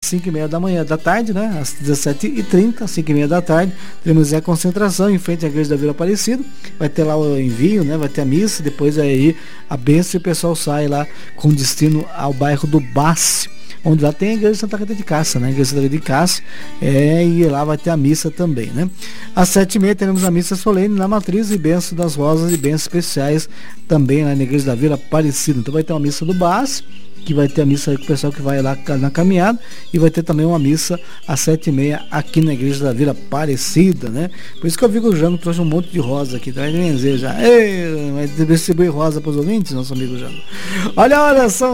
5h30 da manhã, da tarde, né? Às 17h30, 5h30 da tarde, teremos a concentração em frente à igreja da Vila Aparecida. Vai ter lá o envio, né? Vai ter a missa, depois aí a bênção e o pessoal sai lá com destino ao bairro do Basse, onde lá tem a igreja de Santa Rita de Cássia, né? A igreja de Cássia, e lá vai ter a missa também, né? Às 7h30 teremos a missa solene na Matriz e bênção das rosas e bênçãos especiais também lá na igreja da Vila Aparecida. Então vai ter uma missa do Basse, que vai ter a missa aí com o pessoal que vai lá na caminhada, e vai ter também uma missa às 7h30 aqui na igreja da Vila Aparecida, né? Por isso que eu vi que o Jango trouxe um monte de rosa aqui, tá? Vai distribuir rosa para os ouvintes, nosso amigo Jango. Olha, são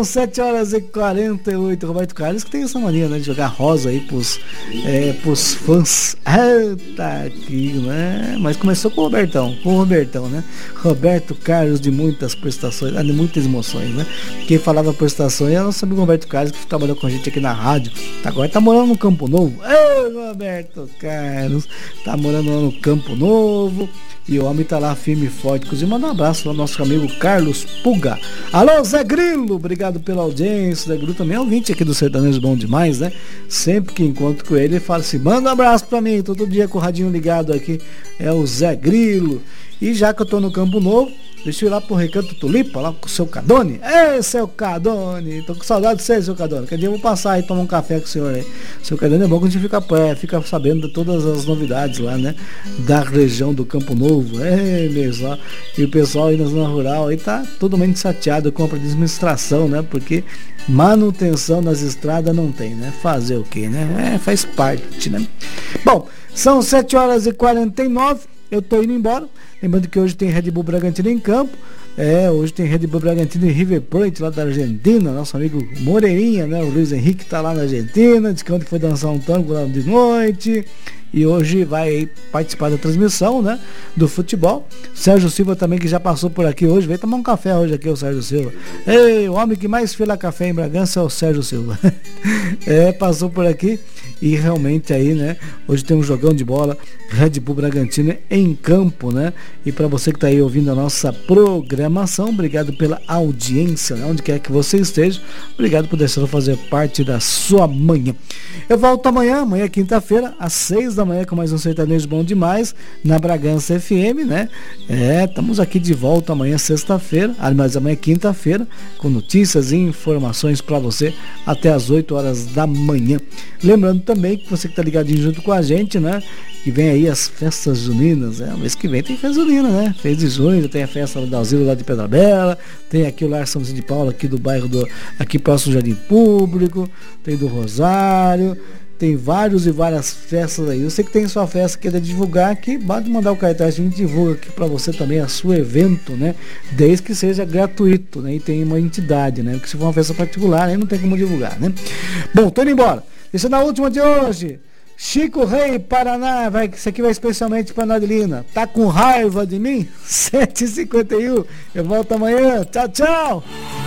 7h48, Roberto Carlos, que tem essa mania, né, de jogar rosa aí pros fãs. Tá aqui, né? Mas começou com o Robertão, né? Roberto Carlos, de muitas prestações, de muitas emoções, né? Quem falava prestações é o nosso amigo Roberto Carlos, que trabalhou com a gente aqui na rádio. Agora tá morando no Campo Novo. Ei, Roberto Carlos, tá morando lá no Campo Novo. E o homem tá lá firme e forte. Inclusive, manda um abraço ao nosso amigo Carlos Puga. Alô, Zé Grilo, obrigado pela audiência. Zé Grilo também é ouvinte aqui do Sertanejo Bom Demais, né? Sempre que encontro com ele, ele fala assim: manda um abraço pra mim, todo dia com o radinho ligado aqui. É o Zé Grilo. E já que eu tô no Campo Novo, deixa eu ir lá pro Recanto Tulipa, lá com o seu Cadone. Ei, seu Cadone, tô com saudade de você, seu Cadone. Que dia eu vou passar aí, tomar um café com o senhor aí. Seu Cadone é bom que a gente fica sabendo de todas as novidades lá, né? Da região do Campo Novo. É mesmo, ó. E o pessoal aí na zona rural aí tá totalmente chateado com a administração, né? Porque manutenção nas estradas não tem, né? Fazer o quê, né? Faz parte, né? Bom, são 7h49, eu tô indo embora. Lembrando que hoje tem Red Bull Bragantino em campo. Hoje tem Red Bull Bragantino e River Plate lá da Argentina. Nosso amigo Moreirinha, né? O Luiz Henrique tá lá na Argentina. Diz que ontem foi dançar um tango lá de noite. E hoje vai participar da transmissão, né? Do futebol. Sérgio Silva também, que já passou por aqui hoje. Veio tomar um café hoje aqui, o Sérgio Silva. Ei, o homem que mais fila café em Bragança é o Sérgio Silva. Passou por aqui. E realmente aí, né? Hoje tem um jogão de bola, Red Bull Bragantino em campo, né? E para você que tá aí ouvindo a nossa programação, obrigado pela audiência, né? Onde quer que você esteja, obrigado por deixar eu fazer parte da sua manhã. Eu volto amanhã quinta-feira, às 6h com mais um Sertanejo Bom Demais, na Bragança FM, né? Estamos aqui de volta amanhã, sexta-feira, mas amanhã quinta-feira, com notícias e informações para você até às 8h da manhã. Lembrando também que você que tá ligadinho junto com a gente, né? Que vem aí as festas juninas, né? Mês que vem tem festa junina, né? Fez de junho, tem a festa da Alzira lá de Pedra Bela, tem aqui o Lar São Vicente de Paula, aqui do bairro aqui próximo do Jardim Público, tem do Rosário, tem várias festas aí. Eu sei que tem sua festa que quer divulgar aqui, basta mandar o cartaz, a gente divulga aqui para você também a seu evento, né? Desde que seja gratuito, né? E tem uma entidade, né? Porque se for uma festa particular, aí não tem como divulgar, né? Bom, tô indo embora. Essa é na última de hoje. Chico Rei, Paraná, isso aqui vai especialmente para Nadelina. Tá com raiva de mim? 7h51. Eu volto amanhã. Tchau, tchau.